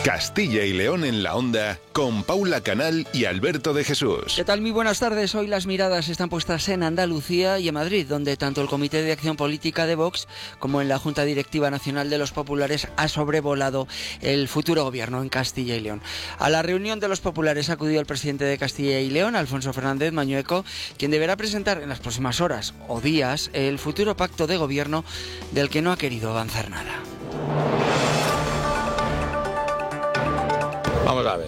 Castilla y León en la Onda, con Paula Canal y Alberto de Jesús. ¿Qué tal? Muy buenas tardes. Hoy las miradas están puestas en Andalucía y en Madrid, donde tanto el Comité de Acción Política de Vox como en la Junta Directiva Nacional de los Populares ha sobrevolado el futuro gobierno en Castilla y León. A la reunión de los populares acudió el presidente de Castilla y León, Alfonso Fernández Mañueco, quien deberá presentar en las próximas horas o días el futuro pacto de gobierno del que no ha querido avanzar nada. Vamos a ver,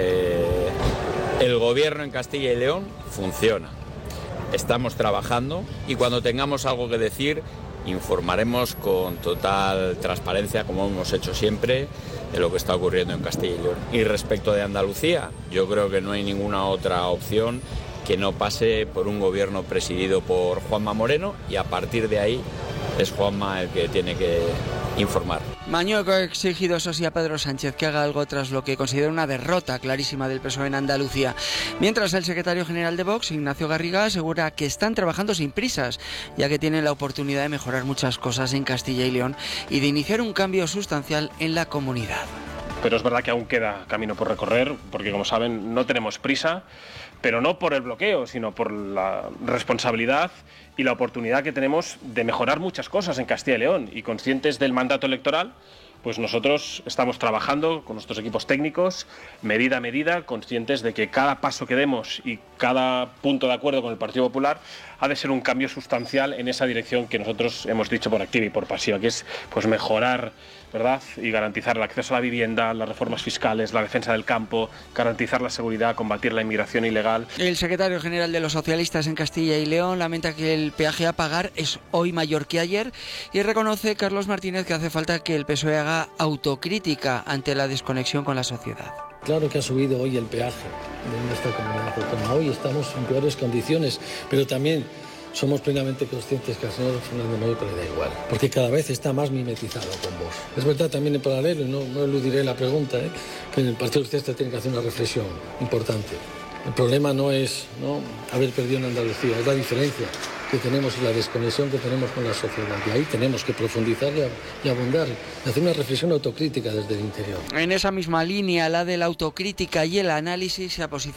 el gobierno en Castilla y León funciona, estamos trabajando y cuando tengamos algo que decir informaremos con total transparencia, como hemos hecho siempre, de lo que está ocurriendo en Castilla y León. Y respecto de Andalucía, yo creo que no hay ninguna otra opción que no pase por un gobierno presidido por Juanma Moreno y a partir de ahí es Juanma el que tiene que informar. Mañueco ha exigido, eso sí, a Pedro Sánchez que haga algo tras lo que considera una derrota clarísima del PSOE en Andalucía. Mientras el secretario general de Vox, Ignacio Garriga, asegura que están trabajando sin prisas, ya que tienen la oportunidad de mejorar muchas cosas en Castilla y León y de iniciar un cambio sustancial en la comunidad. Pero es verdad que aún queda camino por recorrer, porque como saben no tenemos prisa, pero no por el bloqueo, sino por la responsabilidad y la oportunidad que tenemos de mejorar muchas cosas en Castilla y León. Y conscientes del mandato electoral, pues nosotros estamos trabajando con nuestros equipos técnicos, medida a medida, conscientes de que cada paso que demos y cada punto de acuerdo con el Partido Popular ha de ser un cambio sustancial en esa dirección que nosotros hemos dicho por activa y por pasiva, que es pues mejorar, ¿verdad?, y garantizar el acceso a la vivienda, las reformas fiscales, la defensa del campo, garantizar la seguridad, combatir la inmigración ilegal. El secretario general de los socialistas en Castilla y León lamenta que el peaje a pagar es hoy mayor que ayer y reconoce, Carlos Martínez, que hace falta que el PSOE haga autocrítica ante la desconexión con la sociedad. Claro que ha subido hoy el peaje de nuestra comunidad autónoma. Hoy estamos en peores condiciones, pero también somos plenamente conscientes que al señor Fernández Mañueco le da igual, porque cada vez está más mimetizado con Vox. Es verdad también en paralelo, y no eludiré la pregunta, que en el Partido Socialista tiene que hacer una reflexión importante. El problema no es haber perdido en Andalucía, es la diferencia que tenemos y la desconexión que tenemos con la sociedad. Y ahí tenemos que profundizar y abundar, y hacer una reflexión autocrítica desde el interior. En esa misma línea, la de la autocrítica y el análisis, se ha posicionado